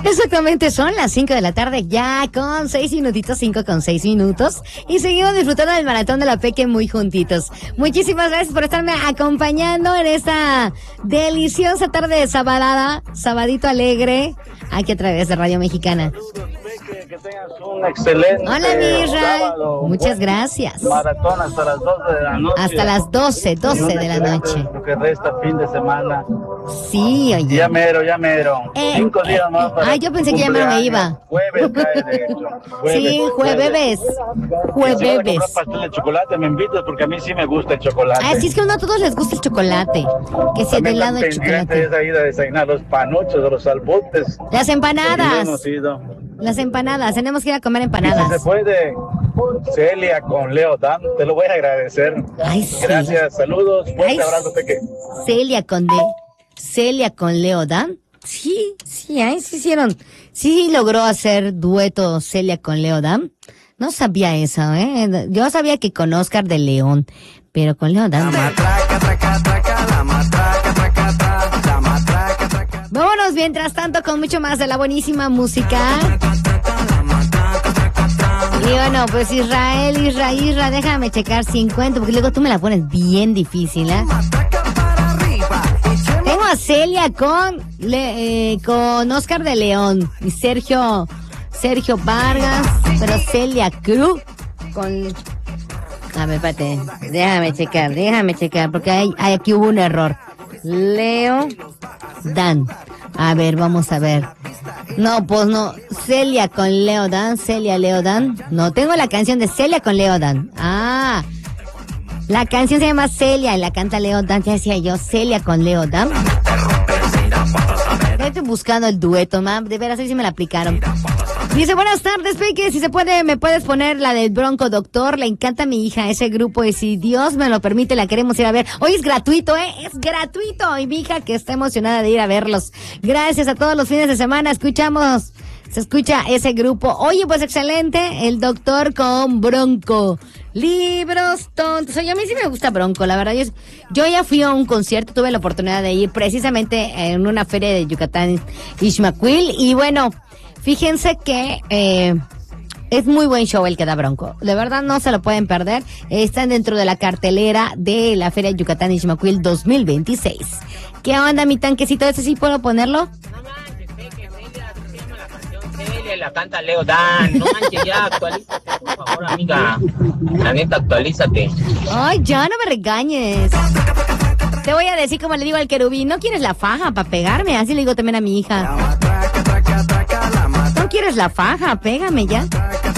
Exactamente, son las 5 de la tarde, ya con 6 minutitos, 5 con 6 minutos. Y seguimos disfrutando del maratón de la Peque muy juntitos. Muchísimas gracias por estarme acompañando en esta deliciosa tarde de sabadito alegre, aquí a través de Radio Mexicana. Que tengas un excelente. Hola, Mirra. Muchas gracias. Maratón hasta las 12 de la noche. Hasta las 12 de la noche. Lo que resta fin de semana. Sí, oye. Ya mero. 5 días más para. Yo pensé que ya mero me iba. Jueves cae, de hecho. Sí, jueves. Si vas a comprar pastel de chocolate, me invitas porque a mí sí me gusta el chocolate. Así es que a todos les gusta el chocolate. Que si de helado de chocolate. Es ir a desayunar los panuchos o los salbutes. Las empanadas. Las empanadas, tenemos que ir a comer empanadas. Y si se puede, Celia con Leo Dan, te lo voy a agradecer. Ay, sí. Gracias, saludos, fuerte abrazo, Peque. Celia con Leo Dan. Sí, ahí sí hicieron. Sí logró hacer dueto Celia con Leo Dan. No sabía eso, Yo sabía que con Oscar de León, pero con Leo Dan. Vámonos mientras tanto con mucho más de la buenísima música. Y bueno, pues Isra, déjame checar 50, porque luego tú me la pones bien difícil, Tengo a Celia con Oscar de León y Sergio Vargas, pero Celia Cruz con... A ver, espérate, déjame checar, porque aquí hubo un error. Leo Dan. A ver, vamos a ver. No, pues no. Celia con Leo Dan. No, tengo la canción de Celia con Leo Dan. La canción se llama Celia y la canta Leo Dan. Ya decía yo, Celia con Leo Dan. Estoy buscando el dueto, de veras, ahí sí me la aplicaron. Dice, buenas tardes, Peque, si se puede, me puedes poner la del Bronco Doctor, le encanta a mi hija ese grupo y si Dios me lo permite la queremos ir a ver. Hoy es gratuito, es gratuito y mi hija que está emocionada de ir a verlos. Gracias a todos los fines de semana, se escucha ese grupo. Oye, pues excelente, el Doctor con Bronco. Libros tontos. Oye, a mí sí me gusta Bronco, la verdad. Yo ya fui a un concierto, tuve la oportunidad de ir precisamente en una feria de Yucatán, Ixmaquil, y bueno, fíjense que es muy buen show el que da Bronco. De verdad no se lo pueden perder. Están dentro de la cartelera de la Feria de Yucatán Ixmaquil 2026. ¿Qué onda, mi tanquecito? ¿Ese sí puedo ponerlo? La canta Leo Dan, no manches, ya actualízate, por favor, amiga. La neta, actualízate. Ay, ya no me regañes. Te voy a decir como le digo al querubín, ¿no quieres la faja para pegarme? Así le digo también a mi hija. ¿No quieres la faja? Pégame ya.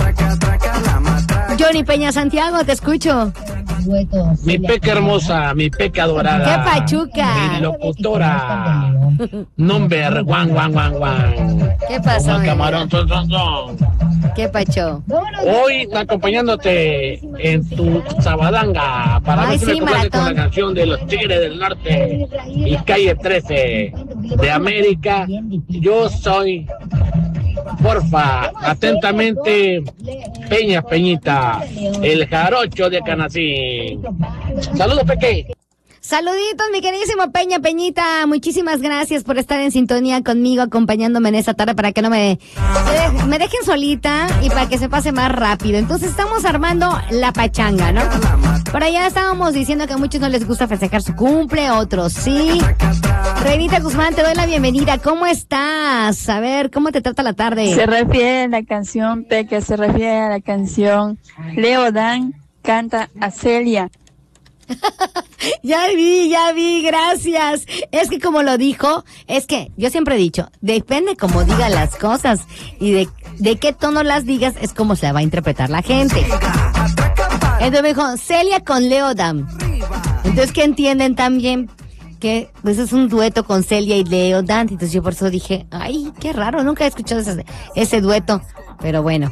Johnny Peña Santiago, te escucho. Mi Peque hermosa, mi Peque adorada. ¡Qué pachuca! Mi locutora. Number one. ¿Qué pasó? Como el camarón, son. ¿Qué pacho? Hoy está acompañándote en tu sabadanga para ver si me complaces con la canción de los Tigres del Norte y Calle 13 de América. Yo soy, porfa, atentamente, Peñita, el jarocho de Canacín. Saludos, Peque. Saluditos, mi queridísimo Peñita. Muchísimas gracias por estar en sintonía conmigo, acompañándome en esta tarde para que no me dejen solita y para que se pase más rápido. Entonces estamos armando la pachanga, ¿no? Por allá estábamos diciendo que a muchos no les gusta festejar su cumple, otros sí. Reinita Guzmán, te doy la bienvenida. ¿Cómo estás? A ver, ¿cómo te trata la tarde? Se refiere a la canción, Peque, se refiere a la canción Leo Dan canta a Celia. Ya vi, gracias. Es que como lo dijo, es que yo siempre he dicho, depende cómo diga las cosas y de qué tono las digas es como se va a interpretar la gente. Entonces me dijo, Celia con Leo Dan. Entonces que entienden también que pues es un dueto con Celia y Leo Dan. Entonces yo por eso dije, ay, qué raro, nunca he escuchado ese dueto. Pero bueno.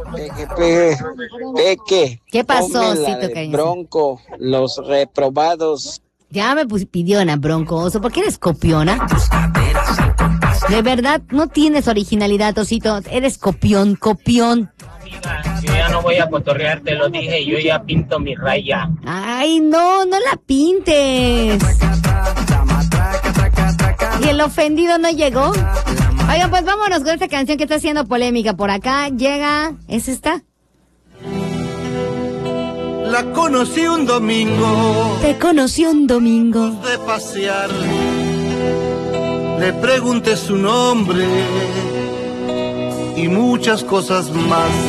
Peque. ¿Qué pasó, Cito, cariño? Bronco, los reprobados. Ya me pidió una Broncoso. ¿Por qué eres copiona? De verdad, no tienes originalidad, Osito. Eres copión. Yo ya no voy a cotorrear, te lo dije. Yo ya pinto mi raya. Ay, no la pintes. ¿Y el ofendido no llegó? Oigan, pues vámonos con esta canción que está haciendo polémica. Por acá llega, ¿es esta? La conocí un domingo. Te conocí un domingo. De pasear. Le pregunté su nombre y muchas cosas más.